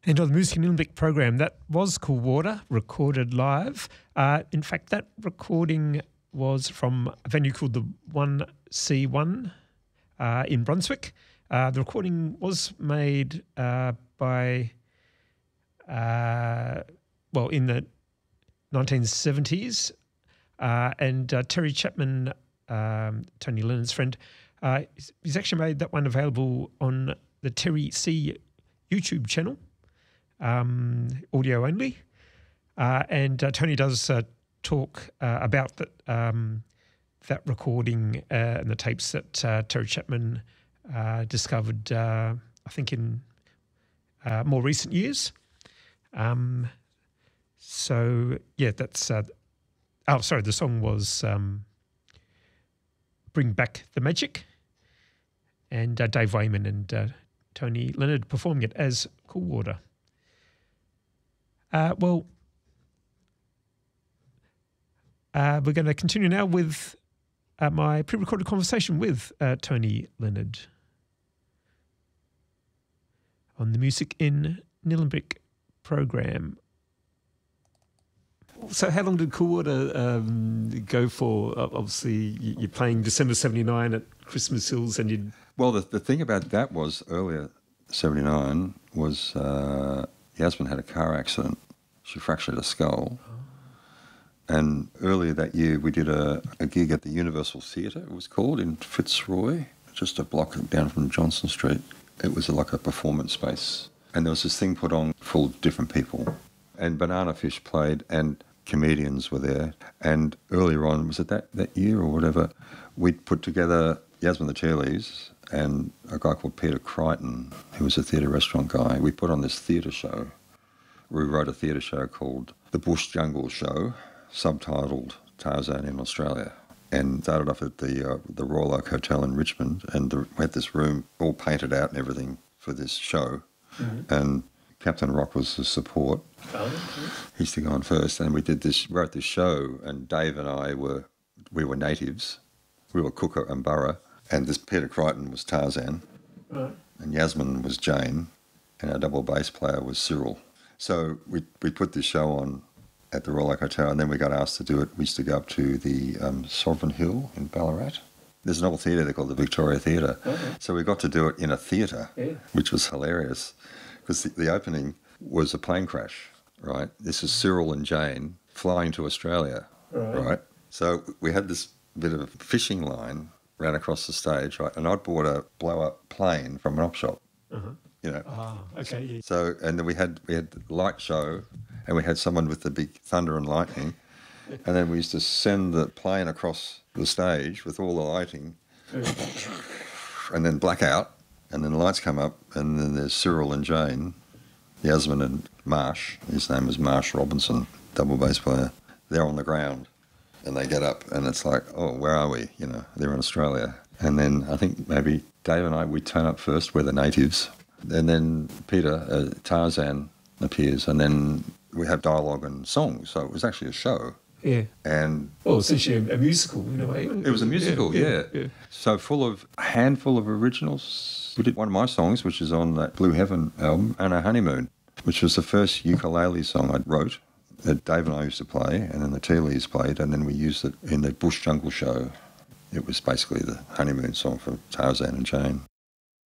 And on the Music in Olympic program, that was Cool Water, recorded live. In fact, that recording was from a venue called the 1C1 in Brunswick. The recording was made in the 1970s. And Terry Chapman, Tony Lennon's friend, he's actually made that one available on the Terry C YouTube channel. Audio only, and Tony does talk about that recording and the tapes that Terry Chapman discovered, I think, in more recent years. So yeah, that's. The song was "Bring Back the Magic," and Dave Wayman and Tony Leonard performing it as Cool Water. We're going to continue now with my pre-recorded conversation with Tony Leonard on the Music in Nillumbik program. So how long did Cool Water go for? Obviously, you're playing December 79 at Christmas Hills and you'd... Well, the thing about that was earlier, 79, was Yasmin had a car accident. She fractured her skull. And earlier that year, we did a gig at the Universal Theatre, it was called, in Fitzroy, just a block down from Johnson Street. It was like a performance space. And there was this thing put on full of different people. And Banana Fish played, and comedians were there. And earlier on, was it that year or whatever, we'd put together Yasmin the Cheerleys and a guy called Peter Crichton, who was a theatre restaurant guy. We put on this theatre show. We wrote a theatre show called The Bush Jungle Show, subtitled Tarzan in Australia, and started off at the Royal Oak Hotel in Richmond, and we had this room all painted out and everything for this show. Mm-hmm. And Captain Rock was the support. He used to go on first, and we wrote this show, and Dave and I were natives. We were Cooker and Burra, and this Peter Crichton was Tarzan, and Yasmin was Jane, and our double bass player was Cyril. So we put this show on at the Royal Oak Hotel, and then we got asked to do it. We used to go up to the Sovereign Hill in Ballarat. There's an old theatre there called the Victoria Theatre. Okay. So we got to do it in a theatre, which was hilarious, because the opening was a plane crash, right? This is Cyril and Jane flying to Australia, right? So we had this bit of a fishing line ran across the stage, right? And I'd bought a blow-up plane from an op shop, you know. Oh, okay. So, and then we had the light show, and we had someone with the big thunder and lightning, and then we used to send the plane across the stage with all the lighting, and then blackout, and then the lights come up, and then there's Cyril and Jane, Yasmin and Marsh. His name was Marsh Robinson, double bass player. They're on the ground, and they get up, and it's like, oh, where are we? You know, they're in Australia. And then I think maybe Dave and I, we turn up first. We're the natives, and then Peter Tarzan appears, and then we have dialogue and songs. So it was actually a show. Yeah. And essentially a musical in a way. It was a musical, yeah. So a handful of originals. We did one of my songs, which is on that Blue Heaven album, and A Honeymoon, which was the first ukulele song I wrote that Dave and I used to play, and then the Tealeys played, and then we used it in the Bush Jungle Show. It was basically the honeymoon song for Tarzan and Jane.